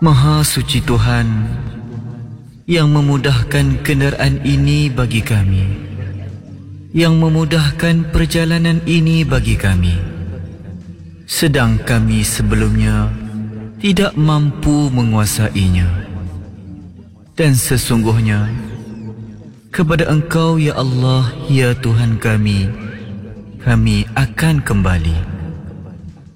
Maha suci Tuhan yang memudahkan kenderaan ini bagi kami, yang memudahkan perjalanan ini bagi kami, sedang kami sebelumnya tidak mampu menguasainya. Dan sesungguhnya kepada Engkau ya Allah, ya Tuhan kami akan kembali.